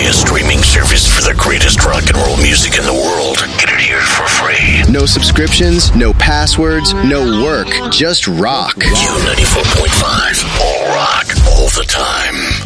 a streaming service for the greatest rock and roll music in the world. Get it here for free. No subscriptions, no passwords, no work, just rock. Q94.5. All rock, all the time.